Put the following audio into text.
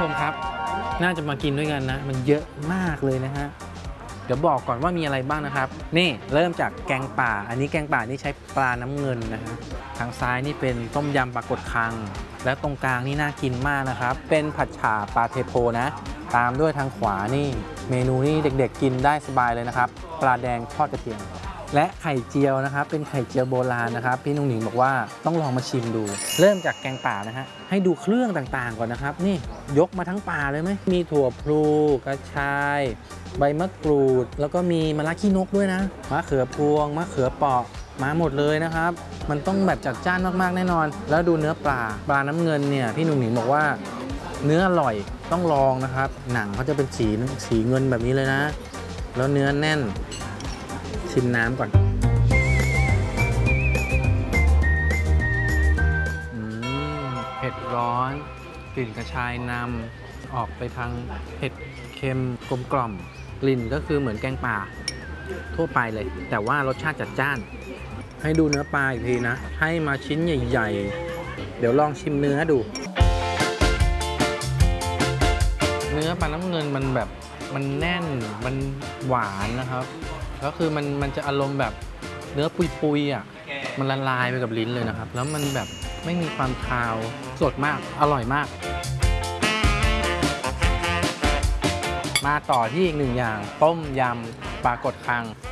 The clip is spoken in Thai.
ชมครับน่าจะมากินด้วยกันนะมันเยอะมากเลยนะฮะเดี๋ยวบอกก่อนว่ามีอะไรบ้างนะครับนี่เริ่มจากแกงป่าอันนี้แกงป่านี่ใช้ปลาน้ำเงินนะฮะทางซ้ายนี่เป็นต้มยำปลากดคังและตรงกลางนี่น่ากินมากนะครับเป็นผัดฉ่าปลาเทโพนะตามด้วยทางขวานี่เมนูนี่เด็กๆกินได้สบายเลยนะครับปลาแดงทอดกระเทียมและไข่เจียวนะครับเป็นไข่เจียวโบราณนะครับพี่นุ่งหนิงบอกว่าต้องลองมาชิมดูเริ่มจากแกงป่านะฮะให้ดูเครื่องต่างๆก่อนนะครับนี่ยกมาทั้งป่าเลยไหมมีถั่วพลูกระชายใบมะกรูดแล้วก็มีมะระขี้นกด้วยนะมะเขือพวงมะเขือเปราะมาหมดเลยนะครับมันต้องแบบจัดจ้านมากๆแน่นอนแล้วดูเนื้อปลาน้ำเงินเนี่ยพี่นุ่งหนิงบอกว่าเนื้ออร่อยต้องลองนะครับหนังเขาจะเป็นสีเงินแบบนี้เลยนะแล้วเนื้อแน่นชิมน้ำก่อนเผ็ดร้อนกลิ่นกระชายนำออกไปทางเผ็ดเค็มกลมกล่อมกลิ่นก็คือเหมือนแกงป่าทั่วไปเลยแต่ว่ารสชาติจัดจ้านให้ดูเนื้อปลาอีกทีนะให้มาชิ้นใหญ่ๆเดี๋ยวลองชิมเนื้อดูเนื้อปลาน้ำเงินมันแบบมันแน่นมันหวานนะครับก็คือมันจะอารมณ์แบบเนื้อปุยๆอ่ะมันละลายไปกับลิ้นเลยนะครับแล้วมันแบบไม่มีความคาวสดมากอร่อยมากมาต่อที่อีกหนึ่งอย่างต้มยำปลากดคัง